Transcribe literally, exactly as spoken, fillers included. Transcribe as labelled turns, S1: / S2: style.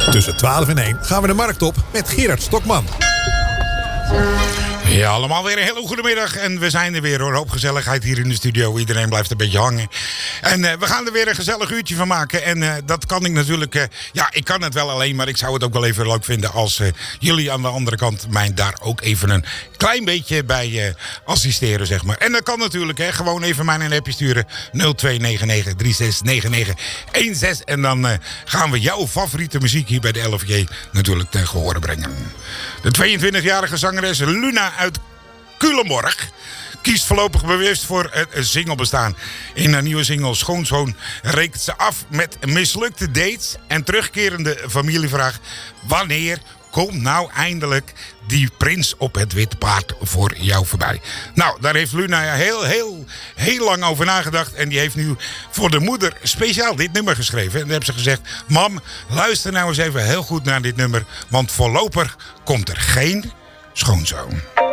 S1: Tussen twaalf en één gaan we de markt op met Gerard Stokman.
S2: Ja, allemaal weer een hele goede middag. En we zijn er weer hoor. Een hoop gezelligheid hier in de studio. Iedereen blijft een beetje hangen. En uh, we gaan er weer een gezellig uurtje van maken. En uh, dat kan ik natuurlijk... Uh, ja, ik kan het wel alleen. Maar ik zou het ook wel even leuk vinden als uh, jullie aan de andere kant mij daar ook even een klein beetje bij uh, assisteren, zeg maar. En dat kan natuurlijk, hè. Gewoon even mij een appje sturen. nul twee negen negen drie zes negen negen een zes. En dan uh, gaan we jouw favoriete muziek hier bij de L F J natuurlijk ten gehore brengen. De tweeëntwintigjarige zangeres Luna uit Culemborg kiest voorlopig bewust voor het singlebestaan. In haar nieuwe single Schoonzoon rekent ze af met mislukte dates en terugkerende familievraag: wanneer komt nou eindelijk die prins op het witte paard voor jou voorbij? Nou, daar heeft Luna heel, heel, heel lang over nagedacht. En die heeft nu voor de moeder speciaal dit nummer geschreven. En dan heeft ze gezegd: mam, luister nou eens even heel goed naar dit nummer. Want voorlopig komt er geen schoonzoon.